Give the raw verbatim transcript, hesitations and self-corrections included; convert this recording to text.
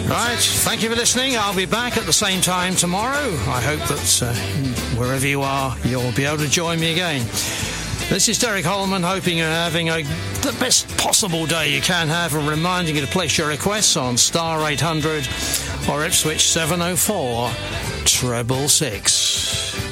Right, thank you for listening. I'll be back at the same time tomorrow. I hope that uh, wherever you are, you'll be able to join me again. This is Derek Holman, hoping you're having a, the best possible day you can have, and reminding you to place your requests on star eight hundred or Ipswich seven oh four treble six.